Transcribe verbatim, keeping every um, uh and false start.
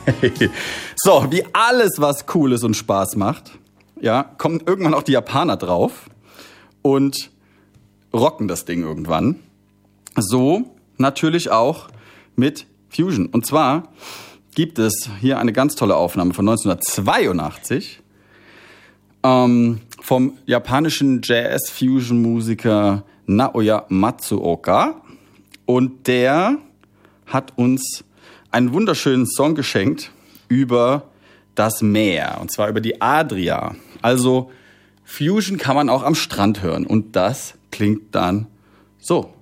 So, wie alles, was cool ist und Spaß macht, ja, kommen irgendwann auch die Japaner drauf und rocken das Ding irgendwann. So natürlich auch mit Fusion. Und zwar gibt es hier eine ganz tolle Aufnahme von neunzehnhundertzweiundachtzig ähm, vom japanischen Jazz-Fusion-Musiker Naoya Matsuoka. Und der hat uns einen wunderschönen Song geschenkt über das Meer, und zwar über die Adria. Also Fusion kann man auch am Strand hören und das klingt dann so.